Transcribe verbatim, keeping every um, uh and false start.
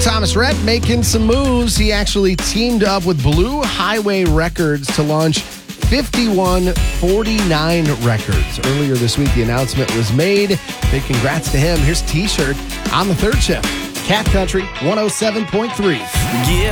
Thomas Rhett making some moves. He actually teamed up with Blue Highway Records to launch fifty-one forty-nine Records. Earlier this week, the announcement was made. Big congrats to him. Here's T-Shirt on the third shift. Cat Country one oh seven point three. Yeah.